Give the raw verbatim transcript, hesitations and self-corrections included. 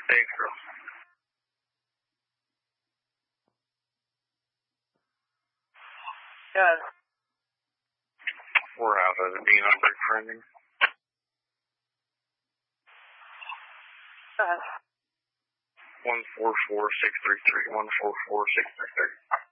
Thanks, bro. Yeah. We're out of the being on break for ending. Uh, One four four six three three. One four four six three three.